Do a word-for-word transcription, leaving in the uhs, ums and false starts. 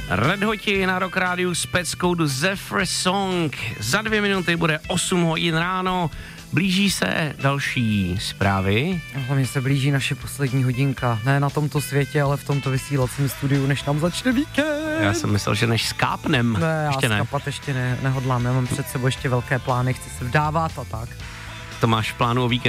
Red Hoti na Rock Rádiu s peckou Zephyr Song. Za dvě minuty bude osm hodin ráno. Blíží se další zprávy. Hlavně se blíží naše poslední hodinka. Ne na tomto světě, ale v tomto vysílacím studiu, než nám začne víkend. Já jsem myslel, že než skápnem. Ne, ještě já ne. skápat ještě ne, nehodlám. Já mám před sebou ještě velké plány, chci se vdávat a tak. To máš v plánu o víkend?